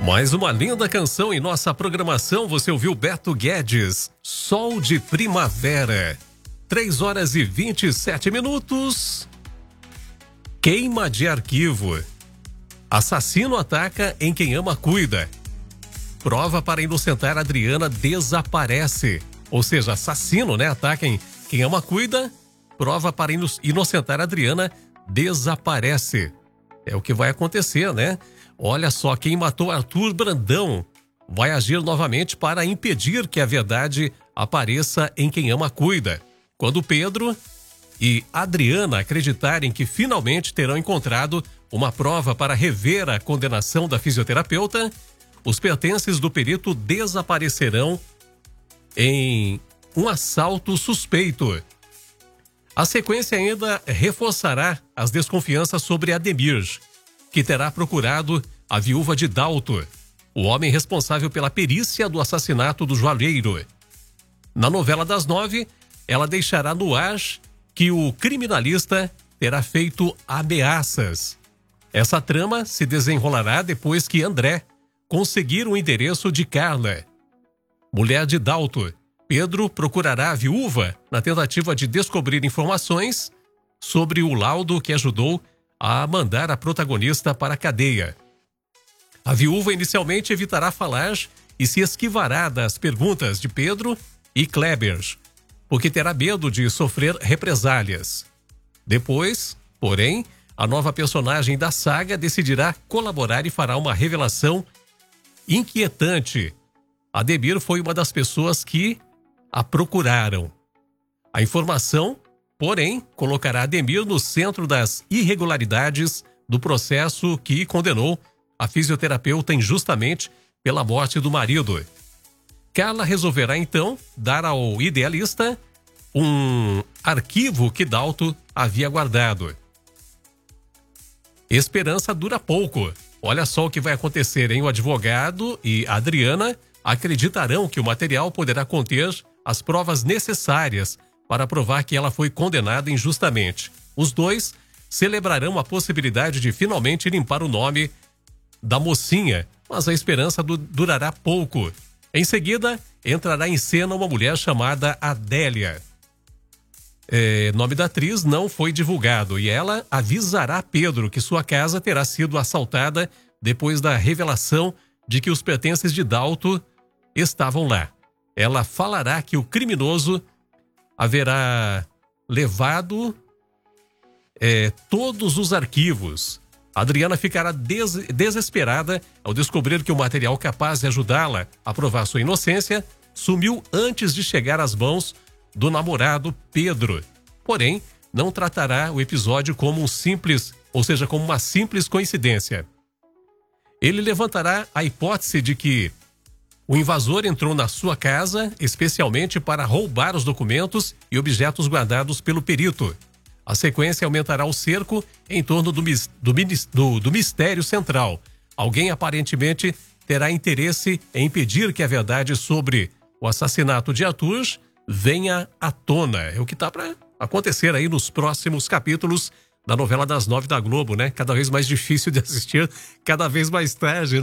Mais uma linda canção em nossa programação. Você ouviu Beto Guedes, Sol de Primavera. 3h27. Queima de arquivo. Assassino ataca em quem ama cuida. Prova para inocentar Adriana desaparece. Ou seja, assassino, né? Ataca em quem ama cuida. Prova para inocentar Adriana desaparece. É o que vai acontecer, né? Olha só, quem matou Arthur Brandão vai agir novamente para impedir que a verdade apareça em quem ama cuida. Quando Pedro e Adriana acreditarem que finalmente terão encontrado uma prova para rever a condenação da fisioterapeuta, os pertences do perito desaparecerão em um assalto suspeito. A sequência ainda reforçará as desconfianças sobre Ademir, que terá procurado a viúva de Dalto, o homem responsável pela perícia do assassinato do joalheiro. Na novela das 9, ela deixará no ar que o criminalista terá feito ameaças. Essa trama se desenrolará depois que André conseguir o endereço de Carla, mulher de Dalto. Pedro procurará a viúva na tentativa de descobrir informações sobre o laudo que ajudou a mandar a protagonista para a cadeia. A viúva inicialmente evitará falar e se esquivará das perguntas de Pedro e Kleber, porque terá medo de sofrer represálias. Depois, porém, a nova personagem da saga decidirá colaborar e fará uma revelação inquietante. Ademir foi uma das pessoas que a procuraram. A informação, porém, colocará Ademir no centro das irregularidades do processo que condenou a fisioterapeuta injustamente pela morte do marido. Carla resolverá então dar ao idealista um arquivo que Dalto havia guardado. Esperança dura pouco. Olha só o que vai acontecer, hein? O advogado e a Adriana acreditarão que o material poderá conter as provas necessárias para provar que ela foi condenada injustamente. Os dois celebrarão a possibilidade de finalmente limpar o nome da mocinha, mas a esperança durará pouco. Em seguida, entrará em cena uma mulher chamada Adélia. Nome da atriz não foi divulgado e ela avisará Pedro que sua casa terá sido assaltada depois da revelação de que os pertences de Dalto estavam lá. Ela falará que o criminoso haverá levado todos os arquivos. Adriana ficará desesperada ao descobrir que o material capaz de ajudá-la a provar sua inocência sumiu antes de chegar às mãos do namorado Pedro. Porém, não tratará o episódio como como uma simples coincidência. Ele levantará a hipótese de que o invasor entrou na sua casa especialmente para roubar os documentos e objetos guardados pelo perito. A sequência aumentará o cerco em torno do mistério central. Alguém aparentemente terá interesse em impedir que a verdade sobre o assassinato de Arthur venha à tona. É o que está para acontecer aí nos próximos capítulos da novela das 9 da Globo, né? Cada vez mais difícil de assistir, cada vez mais tarde, né?